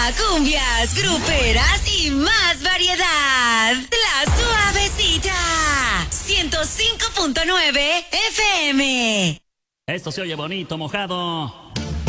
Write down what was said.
cumbias, gruperas y más variedad. La Suavecita. 105.9 FM. Esto se oye bonito, mojado.